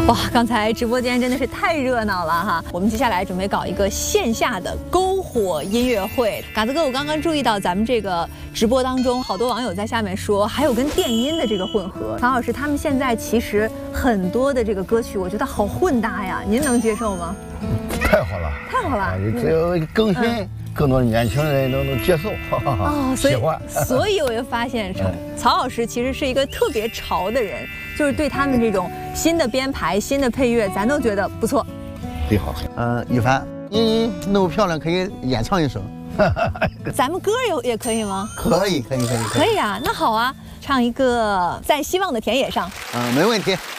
哇，刚才直播间真的是太热闹了哈！我们接下来准备搞一个线下的篝火音乐会。嘎子哥，我刚刚注意到咱们这个直播当中，好多网友在下面说，还有跟电音的这个混合。曹老师，他们现在其实很多的这个歌曲，我觉得好混搭呀，您能接受吗？ 太好了， 太好了！ 只有更新。更多的年轻人能接受，喜欢， 所以我就发现，曹老师其实是一个特别潮的人，就是对他们这种新的编排、新的配乐，咱都觉得不错。 对，好。 羽凡，你那么漂亮，可以演唱一首。 咱们歌也可以吗？ 可以。 可以啊，那好啊，唱一个《在希望的田野上》。 没问题。